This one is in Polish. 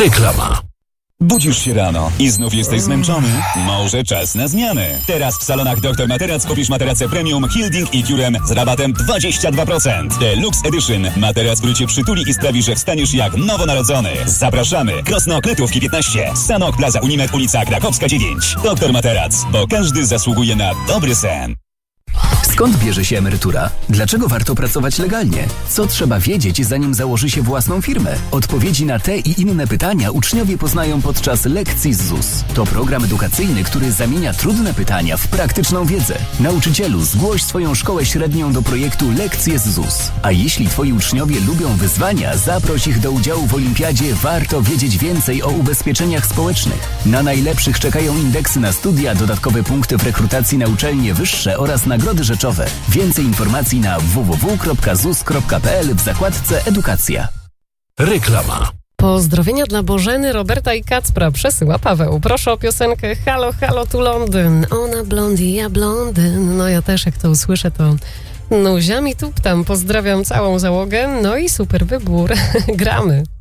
Reklama. Budzisz się rano i znów jesteś zmęczony? Może czas na zmianę. Teraz w salonach Dr Materac kupisz materacę premium Hilding i Curem z rabatem 22%. Deluxe Edition. Materac, który cię przytuli i sprawi, że wstaniesz jak nowonarodzony. Zapraszamy. Krosno Kletówki 15. Sanok Plaza Unimed, ulica Krakowska 9. Dr Materac, bo każdy zasługuje na dobry sen. Skąd bierze się emerytura? Dlaczego warto pracować legalnie? Co trzeba wiedzieć, zanim założy się własną firmę? Odpowiedzi na te i inne pytania uczniowie poznają podczas lekcji z ZUS. To program edukacyjny, który zamienia trudne pytania w praktyczną wiedzę. Nauczycielu, zgłoś swoją szkołę średnią do projektu Lekcje z ZUS. A jeśli twoi uczniowie lubią wyzwania, zaproś ich do udziału w olimpiadzie Warto wiedzieć więcej o ubezpieczeniach społecznych. Na najlepszych czekają indeksy na studia, dodatkowe punkty w rekrutacji na uczelnie wyższe oraz nagrody rzeczowe. Więcej informacji na www.zus.pl w zakładce Edukacja. Reklama. Pozdrowienia dla Bożeny, Roberta i Kacpra przesyła Paweł. Proszę o piosenkę Halo, halo, tu Londyn. Ona blondi, ja blondyn. No ja też jak to usłyszę, to nuziami tuptam. Pozdrawiam całą załogę. No i super wybór. Gramy.